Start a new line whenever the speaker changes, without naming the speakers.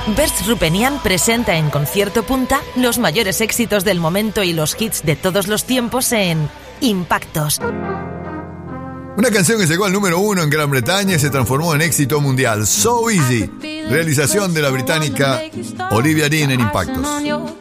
Berz Rupenian presenta en Concierto Punta los mayores éxitos del momento y los hits de todos los tiempos en Impactos.
Una canción que llegó al número 1 en Gran Bretaña y se transformó en éxito mundial. So Easy, realización de la británica Olivia Dean en Impactos.